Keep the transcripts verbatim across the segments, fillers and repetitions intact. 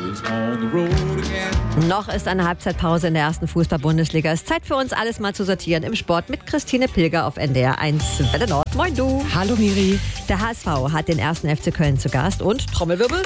Noch ist eine Halbzeitpause in der ersten Fußball-Bundesliga. Es ist Zeit für uns, alles mal zu sortieren im Sport mit Christine Pilger auf N D R eins Welle Nord. Moin du. Hallo Miri. Der H S V hat den ersten F C Köln zu Gast und, Trommelwirbel,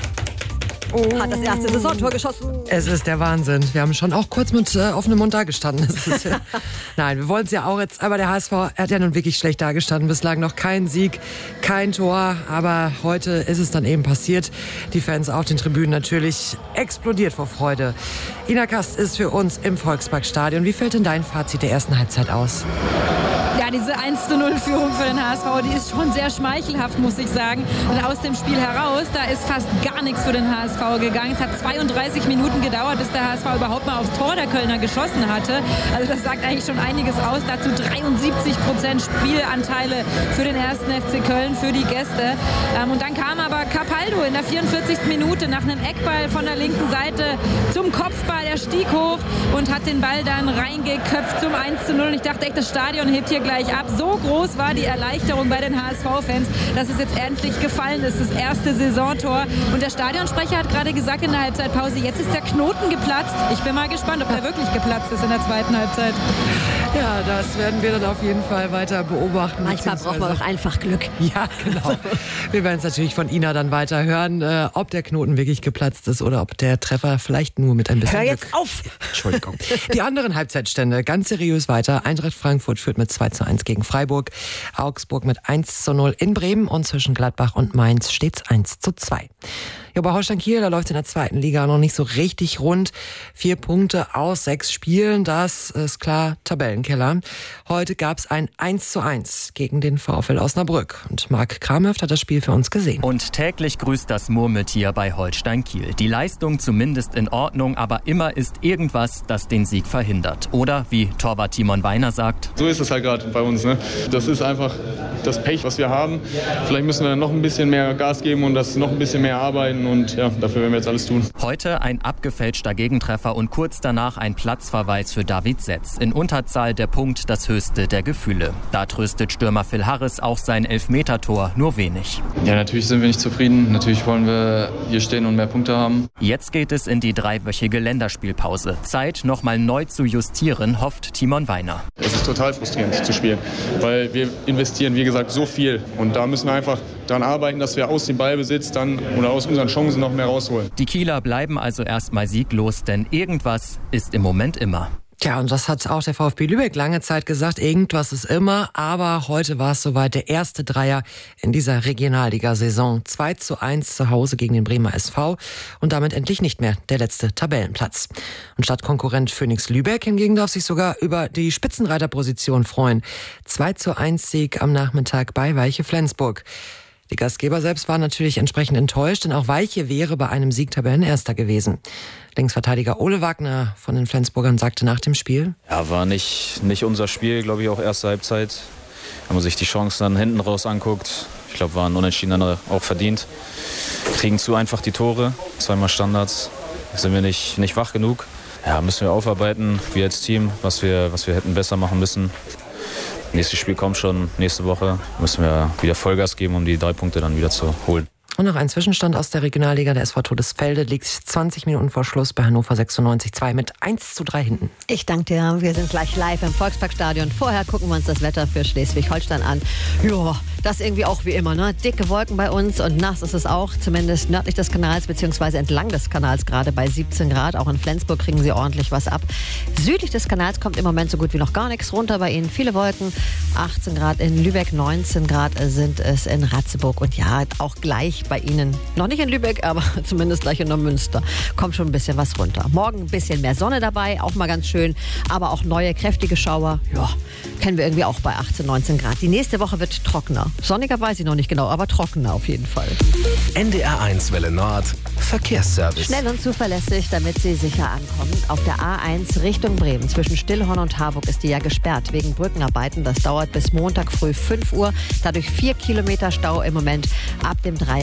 oh. hat das erste Saisontor geschossen. Es ist der Wahnsinn. Wir haben schon auch kurz mit äh, offenem Mund dagestanden. Das ist, äh, nein, wir wollen es ja auch jetzt. Aber der H S V hat ja nun wirklich schlecht dagestanden. Bislang noch kein Sieg, kein Tor. Aber heute ist es dann eben passiert. Die Fans auf den Tribünen natürlich explodiert vor Freude. Ina Kast ist für uns im Volksparkstadion. Wie fällt denn dein Fazit der ersten Halbzeit aus? Ja, diese eins zu null Führung für den H S V, die ist schon sehr schmeichelhaft, muss ich sagen. Und aus dem Spiel heraus, da ist fast gar nichts für den H S V gegangen. Es hat zweiunddreißig Minuten gedauert, bis der H S V überhaupt mal aufs Tor der Kölner geschossen hatte. Also das sagt eigentlich schon einiges aus. Dazu dreiundsiebzig Prozent Spielanteile für den ersten F C Köln, für die Gäste. Und dann kam aber Capaldo in der vierundvierzigsten Minute nach einem Eckball von der linken Seite zum Kopfball. Er stieg hoch und hat den Ball dann reingeköpft zum eins zu null. Und ich dachte echt, das Stadion hebt hier gleich ab. So groß war die Erleichterung bei den H S V-Fans, dass es jetzt endlich gefallen ist, das erste Saisontor. Und der Stadionsprecher hat gerade gesagt in der Halbzeitpause, jetzt ist der Knoten geplatzt. Ich bin mal gespannt, ob der wirklich geplatzt ist in der zweiten Halbzeit. Ja, das werden wir dann auf jeden Fall weiter beobachten. Manchmal braucht man doch einfach Glück. Ja, genau. Wir werden es natürlich von Ina dann weiter hören, äh, ob der Knoten wirklich geplatzt ist oder ob der Treffer vielleicht nur mit ein bisschen Hör Glück... jetzt auf! Entschuldigung. Die anderen Halbzeitstände ganz seriös weiter. Eintracht Frankfurt führt mit zwei zu eins gegen Freiburg. Augsburg mit eins zu null in Bremen und zwischen Gladbach und Mainz steht's eins zu zwei. Ja, bei Holstein Kiel, da läuft es in der zweiten Liga noch nicht so richtig rund. Vier Punkte aus sechs Spielen, das ist klar Tabellenkeller. Heute gab es ein eins zu eins gegen den VfL Osnabrück. Und Marc Kramhöft hat das Spiel für uns gesehen. Und täglich grüßt das Murmeltier bei Holstein Kiel. Die Leistung zumindest in Ordnung, aber immer ist irgendwas, das den Sieg verhindert. Oder wie Torwart Timon Weiner sagt: So ist es halt gerade bei uns. Ne? Das ist einfach das Pech, was wir haben. Vielleicht müssen wir noch ein bisschen mehr Gas geben und das noch ein bisschen mehr arbeiten. Und ja, dafür werden wir jetzt alles tun. Heute ein abgefälschter Gegentreffer und kurz danach ein Platzverweis für David Setz. In Unterzahl der Punkt das höchste der Gefühle. Da tröstet Stürmer Phil Harris auch sein Elfmetertor nur wenig. Ja, natürlich sind wir nicht zufrieden. Natürlich wollen wir hier stehen und mehr Punkte haben. Jetzt geht es in die dreiwöchige Länderspielpause. Zeit, nochmal neu zu justieren, hofft Timon Weiner. Es ist total frustrierend zu spielen, weil wir investieren, wie gesagt, so viel. Und da müssen wir einfach daran arbeiten, dass wir aus dem Ballbesitz dann oder aus unseren Chancen noch mehr rausholen. Die Kieler bleiben also erstmal sieglos, denn irgendwas ist im Moment immer. Tja, und das hat auch der VfB Lübeck lange Zeit gesagt. Irgendwas ist immer, aber heute war es soweit, der erste Dreier in dieser Regionalliga-Saison. zwei zu eins zu Hause gegen den Bremer S V und damit endlich nicht mehr der letzte Tabellenplatz. Und Stadtkonkurrent Phoenix Lübeck hingegen darf sich sogar über die Spitzenreiterposition freuen. zwei zu eins Sieg am Nachmittag bei Weiche Flensburg. Die Gastgeber selbst waren natürlich entsprechend enttäuscht, denn auch Weiche wäre bei einem Sieg Tabellenerster gewesen. Linksverteidiger Ole Wagner von den Flensburgern sagte nach dem Spiel: Ja, war nicht, nicht unser Spiel, glaube ich, auch erste Halbzeit. Wenn man sich die Chancen dann hinten raus anguckt, ich glaube, waren Unentschieden auch verdient. Kriegen zu einfach die Tore, zweimal Standards, sind wir nicht, nicht wach genug. Ja, müssen wir aufarbeiten, wir als Team, was wir, was wir hätten besser machen müssen. Nächstes Spiel kommt schon, nächste Woche müssen wir wieder Vollgas geben, um die drei Punkte dann wieder zu holen. Und noch ein Zwischenstand aus der Regionalliga. Der S V Todesfelde liegt zwanzig Minuten vor Schluss bei Hannover sechsundneunzig zwei mit eins zu drei hinten. Ich danke dir. Wir sind gleich live im Volksparkstadion. Vorher gucken wir uns das Wetter für Schleswig-Holstein an. Ja, das irgendwie auch wie immer, ne? Dicke Wolken bei uns und nass ist es auch, zumindest nördlich des Kanals bzw. entlang des Kanals, gerade bei siebzehn Grad. Auch in Flensburg kriegen sie ordentlich was ab. Südlich des Kanals kommt im Moment so gut wie noch gar nichts runter bei ihnen. Viele Wolken, achtzehn Grad in Lübeck, neunzehn Grad sind es in Ratzeburg und ja, auch gleich bei Ihnen. Noch nicht in Lübeck, aber zumindest gleich in Neumünster. Kommt schon ein bisschen was runter. Morgen ein bisschen mehr Sonne dabei, auch mal ganz schön. Aber auch neue, kräftige Schauer. Ja, kennen wir irgendwie auch bei achtzehn, neunzehn Grad. Die nächste Woche wird trockener. Sonniger weiß ich noch nicht genau, aber trockener auf jeden Fall. N D R eins Welle Nord. Verkehrsservice. Schnell und zuverlässig, damit Sie sicher ankommen. Auf der A eins Richtung Bremen zwischen Stillhorn und Harburg ist die ja gesperrt wegen Brückenarbeiten. Das dauert bis Montag früh fünf Uhr. Dadurch vier Kilometer Stau im Moment ab dem Dreieck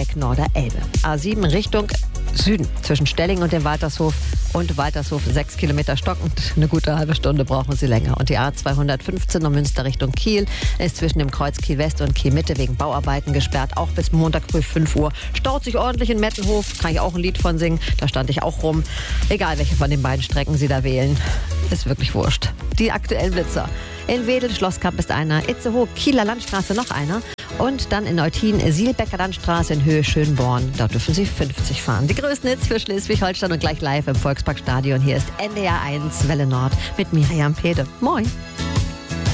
Eck-Norder-Elbe. A sieben Richtung Süden zwischen Stelling und dem Waltershof und Waltershof sechs Kilometer stockend. Eine gute halbe Stunde brauchen Sie länger. Und die A zweihundertfünfzehn um Münster Richtung Kiel ist zwischen dem Kreuz Kiel West und Kiel Mitte wegen Bauarbeiten gesperrt. Auch bis Montag früh fünf Uhr. Staut sich ordentlich in Mettenhof. Kann ich auch ein Lied von singen. Da stand ich auch rum. Egal, welche von den beiden Strecken Sie da wählen. Ist wirklich wurscht. Die aktuellen Blitzer. In Wedel, Schlosskamp ist einer. Itzehoe, Kieler Landstraße noch einer. Und dann in Eutin, Sielbecker Landstraße in Höhe Schönborn. Dort dürfen Sie fünfzig fahren. Die größten Hits für Schleswig-Holstein und gleich live im Volksparkstadion. Hier ist N D R eins Welle Nord mit Miriam Pede. Moin.